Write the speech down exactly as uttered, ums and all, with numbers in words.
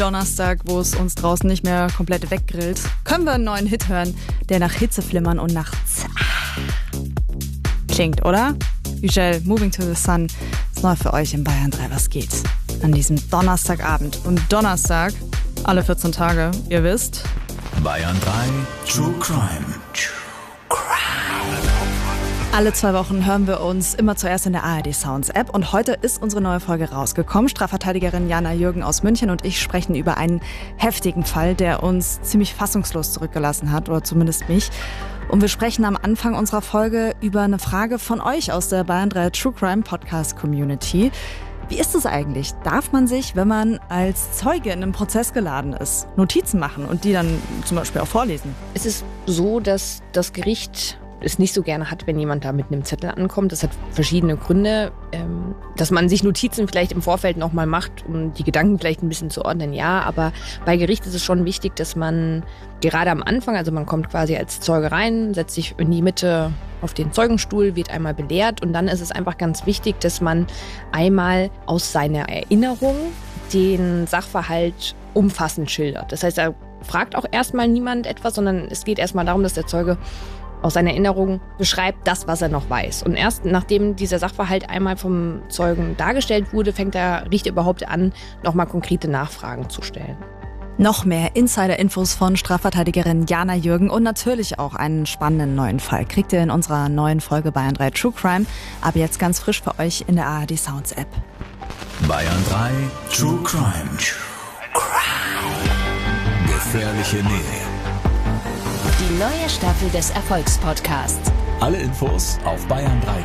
Donnerstag, wo es uns draußen nicht mehr komplett weggrillt, können wir einen neuen Hit hören, der nach Hitzeflimmern und nach Z- klingt, oder? Yücel, Moving to the Sun, ist neu für euch in Bayern drei. Was geht? An diesem Donnerstagabend. Und Donnerstag, alle vierzehn Tage, ihr wisst. Bayern drei True Crime. Alle zwei Wochen hören wir uns immer zuerst in der A R D Sounds App und heute ist unsere neue Folge rausgekommen. Strafverteidigerin Jana Jürgen aus München und ich sprechen über einen heftigen Fall, der uns ziemlich fassungslos zurückgelassen hat, oder zumindest mich. Und wir sprechen am Anfang unserer Folge über eine Frage von euch aus der Bayern drei True Crime Podcast Community. Wie ist es eigentlich? Darf man sich, wenn man als Zeuge in einem Prozess geladen ist, Notizen machen und die dann zum Beispiel auch vorlesen? Es ist so, dass das Gericht es nicht so gerne hat, wenn jemand da mit einem Zettel ankommt. Das hat verschiedene Gründe. Ähm, dass man sich Notizen vielleicht im Vorfeld nochmal macht, um die Gedanken vielleicht ein bisschen zu ordnen, ja. Aber bei Gericht ist es schon wichtig, dass man gerade am Anfang, also man kommt quasi als Zeuge rein, setzt sich in die Mitte auf den Zeugenstuhl, wird einmal belehrt und dann ist es einfach ganz wichtig, dass man einmal aus seiner Erinnerung den Sachverhalt umfassend schildert. Das heißt, da fragt auch erstmal niemand etwas, sondern es geht erstmal darum, dass der Zeuge aus seiner Erinnerung beschreibt das, was er noch weiß. Und erst nachdem dieser Sachverhalt einmal vom Zeugen dargestellt wurde, fängt der Richter überhaupt an, nochmal konkrete Nachfragen zu stellen. Noch mehr Insider-Infos von Strafverteidigerin Jana Jürgen und natürlich auch einen spannenden neuen Fall kriegt ihr in unserer neuen Folge Bayern drei True Crime. Aber jetzt ganz frisch für euch in der A R D Sounds App. Bayern drei True Crime. True Crime. Gefährliche Nähe. Die neue Staffel des Erfolgspodcasts. Alle Infos auf bayern drei.